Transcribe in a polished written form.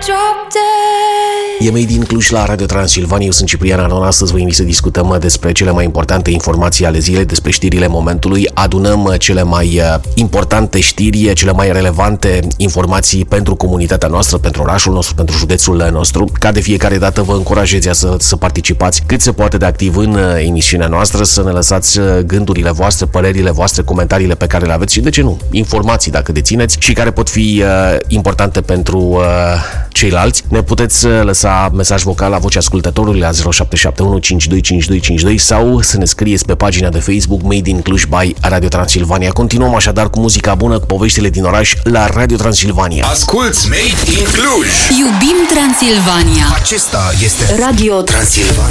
E Made in Cluj la Radio Transilvania, eu sunt Ciprian Ardon. Astăzi vă invit să discutăm despre cele mai importante informații ale zilei, despre știrile momentului. Adunăm cele mai importante știri, cele mai relevante informații pentru comunitatea noastră, pentru orașul nostru, pentru județul nostru. Ca de fiecare dată vă încurajez să participați cât se poate de activ în emisiunea noastră, să ne lăsați gândurile voastre, părerile voastre, comentariile pe care le aveți și, de ce nu, informații dacă dețineți și care pot fi importante pentru ceilalți. Ne puteți lăsa mesaj vocal la vocea ascultătorului la 0771 525252 sau să ne scrieți pe pagina de Facebook Made in Cluj by Radio Transilvania. Continuăm așadar cu muzica bună, cu poveștile din oraș la Radio Transilvania. Asculți Made in Cluj! Iubim Transilvania! Acesta este Radio Transilvania.